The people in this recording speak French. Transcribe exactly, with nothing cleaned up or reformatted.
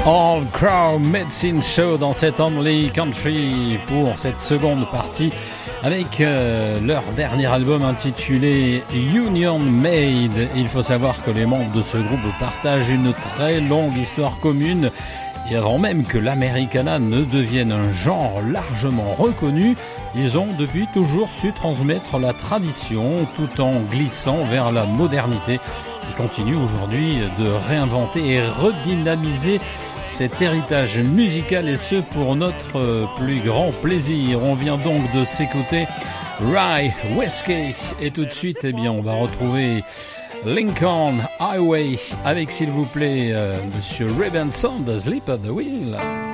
All Crow Medicine Show dans cette Only Country pour cette seconde partie avec euh, leur dernier album intitulé Union Made. Il faut savoir que les membres de ce groupe partagent une très longue histoire commune et avant même que l'Americana ne devienne un genre largement reconnu, ils ont depuis toujours su transmettre la tradition tout en glissant vers la modernité et continuent aujourd'hui de réinventer et redynamiser cet héritage musical et ce pour notre plus grand plaisir. On vient donc de s'écouter Rye Whiskey et tout de suite eh bien on va retrouver Lincoln Highway avec s'il vous plaît euh, Monsieur Ray Benson de Sleep at the Wheel.